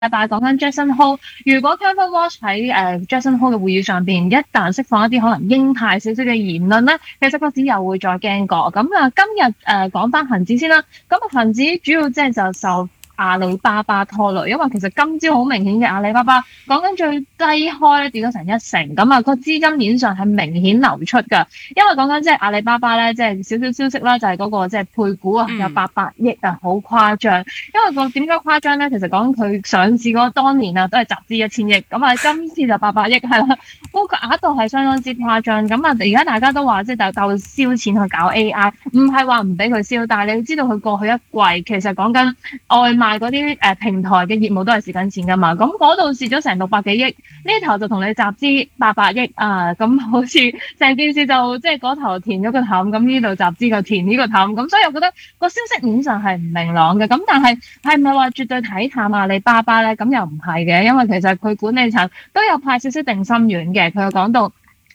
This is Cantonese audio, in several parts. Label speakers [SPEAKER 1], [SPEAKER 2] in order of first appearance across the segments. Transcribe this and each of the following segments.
[SPEAKER 1] 禮拜講緊 Jackson Hole，如果 CoinWatch 喺Jackson Hole 嘅會議上邊一旦釋放一啲可能鷹派少少嘅言論咧，其實個市又會再驚過。咁啊，今日講翻恒指先啦。咁啊，恒指主要即係就受阿里巴巴拖累，因為其實今朝好明顯嘅阿里巴巴講緊最低開咧跌咗成1成，咁啊個資金面上係明顯流出㗎。因為講緊即係阿里巴巴咧，即係少少消息啦，就係嗰個即係配股啊，有800億啊，好誇張。因為個點解誇張咧？其實講佢上市嗰當年啊，都係集資1000億，咁啊今次就800億係啦，嗰個額度係相當之誇張。咁啊而家大家都話即係鬥燒錢去搞 AI，唔係話唔俾佢燒，但係你要知道佢過去一季其實講緊外賣嗰啲平台嘅業務都係蝕緊錢噶嘛，咁嗰度蝕咗成600幾億，呢頭就同你集資800億啊，咁好似成件事就即係嗰頭填咗個氹，咁呢度集資就填呢個氹，咁所以我覺得個消息面上係唔明朗嘅，咁但係係咪話絕對睇淡阿里巴巴咧？咁又唔係嘅，因為其實佢管理層都有派少少定心丸嘅，佢有講到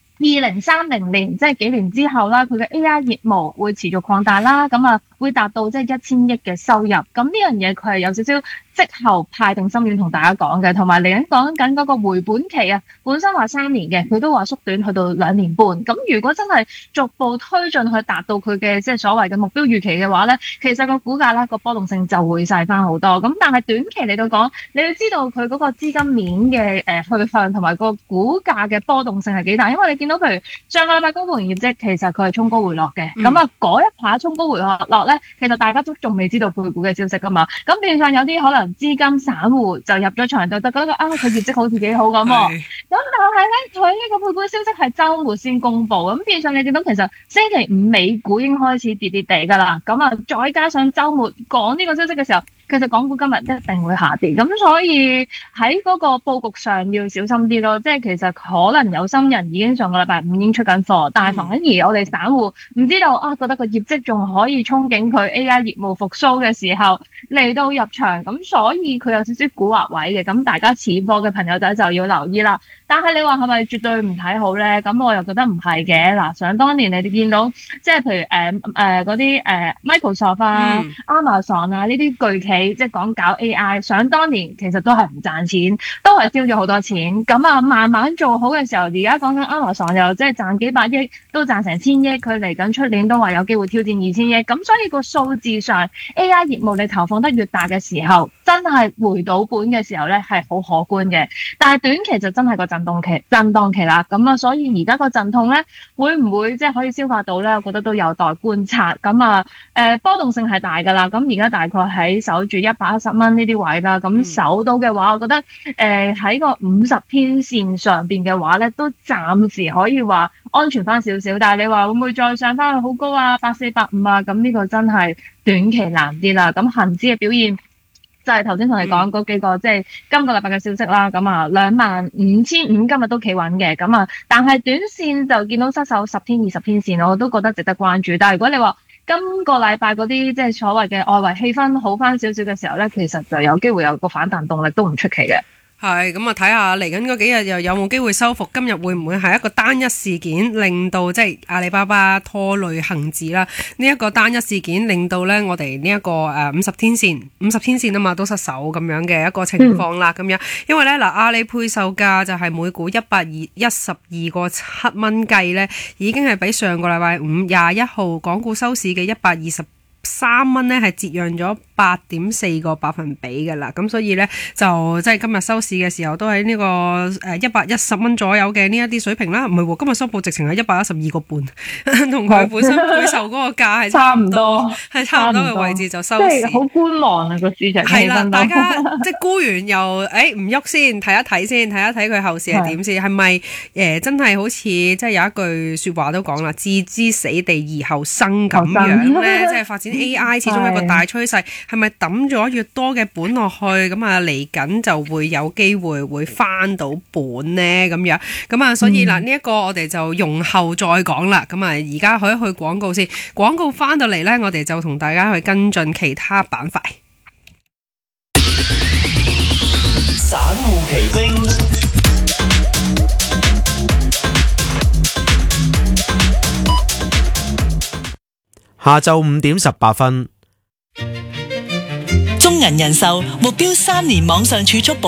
[SPEAKER 1] 2030年即係幾年之後啦，佢嘅 AI 業務會持續擴大啦，咁啊會達到即係1000億嘅收入，咁呢樣嘢佢係有少少績後派定心丸同大家講嘅，同埋嚟緊講緊嗰個回本期啊，本身話3年嘅，佢都話縮短去到2年半。咁如果真係逐步推進去達到佢嘅即係所謂嘅目標預期嘅話咧，其實個股價咧個波動性就會細翻好多。咁但係短期嚟到講，你要知道佢嗰個資金面嘅去向同埋個股價嘅波動性係幾大，因為你見到譬如上個禮拜公布完業績，其實佢係衝高回落嘅。咁啊嗰一排衝高回落咧，其實大家都仲未知道配股嘅消息噶嘛。咁變相有啲可能資金散戶就入咗場，就覺得佢業績好似幾好咁。咁但係咧，佢呢個配股消息係週末先公布，咁變相你見到其實星期五美股已經開始跌跌地㗎啦。咁啊，再加上週末講呢個消息嘅時候，其實港股今日一定會下跌。咁所以喺嗰個佈局上要小心啲咯。即係其實可能有心人已經上個禮拜五已經出緊貨，但係反而我哋散戶唔知道覺得個業績仲可以憧憬佢 AI 業務復甦嘅時候嚟到入場，咁所以佢有少少蠱惑位嘅，咁大家持貨嘅朋友仔就要留意啦。但係你話係咪絕對唔睇好咧？咁我又覺得唔係嘅。嗱，想當年你哋見到即係譬如嗰啲Microsoft 啊、Amazon 啊呢啲巨企，即係講搞 AI，想當年其實都係唔賺錢，都係燒咗好多錢。咁啊，慢慢做好嘅時候，而家講緊 Amazon 又即係賺幾百億，都賺成1000億，佢嚟緊出年都話有機會挑戰2000億。咁所以個數字上 AI 業務你投放得越大嘅時候，真係回到本嘅時候咧係好可觀嘅。但係短期就真係個震盪期啦。咁啊，所以而家個陣痛咧會唔會即係可以消化到咧？我覺得都有待觀察。咁啊波動性係大㗎啦。咁而家大概喺守住110蚊呢啲位啦。咁守到嘅話，我覺得喺個50天線上邊嘅話咧，都暫時可以話安全翻少少。但係你話會唔會再上翻去好高啊？84、85啊？咁呢個真係短期難啲啦。咁恒指嘅表現就係頭先同你講嗰幾個，即係今個禮拜嘅消息啦。咁啊，25500今日都企穩嘅。咁啊，但係短線就見到失守10天、20天線，我都覺得值得關注。但係如果你話今個禮拜嗰啲即係所謂嘅外圍氣氛好翻少少嘅時候咧，其實就有機會有個反彈動力都唔出奇嘅。
[SPEAKER 2] 係咁啊，睇下嚟緊嗰幾日又有冇機會收復？今日會唔會係一個單一事件令到即係阿里巴巴拖累恒指啦？呢一個單一事件令到咧我哋呢一個50天線啊嘛都失守咁樣嘅一個情況啦，咁樣因為咧嗱阿里配售價就係每股112.7蚊計咧，已經係比上個禮拜5 21號港股收市嘅123蚊咧係折讓咗8.4個百分比嘅啦，咁所以咧就即係今日收市嘅時候都喺呢個110蚊左右嘅呢一啲水平啦，唔係喎，今日收報直情係112個半，同佢本身配售嗰個價係差唔多，係差唔多嘅位置就收市，
[SPEAKER 1] 即係好觀望啊個市場。
[SPEAKER 2] 係啦，大家即係沽完又唔喐先，睇一睇佢後市係點先，係咪真係好似即係有一句説話都講啦，置之死地而後生咁樣咧，即係發展 AI 始終一個大趨勢。係咪抌咗越多嘅本落去，咁啊嚟緊就會有機會會翻到本呢？咁樣咁啊，所以嗱呢一個我哋就容後再講啦。咁啊，而家去廣告先，廣告翻到嚟呢，我哋就同大家去跟進其他板塊。
[SPEAKER 3] 散戶奇兵，下晝5點18分。
[SPEAKER 4] 中銀銀人壽目標3年網上儲蓄保